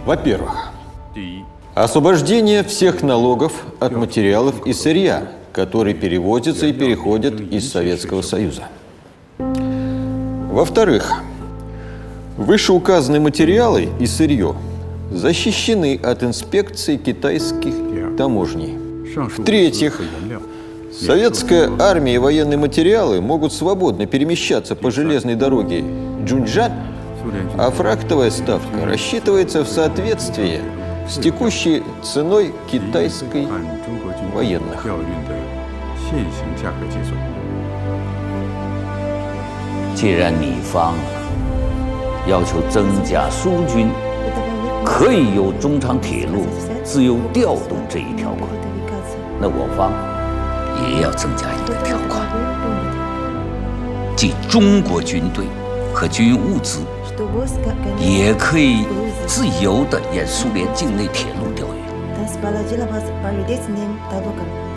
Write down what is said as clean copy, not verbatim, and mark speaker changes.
Speaker 1: Во-первых, освобождение всех налогов от материалов и сырья, которые перевозятся и переходят из Советского Союза. Во-вторых, вышеуказанные материалы и сырье защищены от инспекции китайских таможней. В-третьих, советская армия и военные материалы могут свободно перемещаться по железной дороге Джунчжан, а фрактовая ставка рассчитывается в соответствии с текущей ценой китайской военных.
Speaker 2: 既然你方要求增加苏军可以由中长铁路自由调动这一条款，那我方也要增加一个条款，即中国军队和军用物资也可以自由地沿苏联境内铁路调运。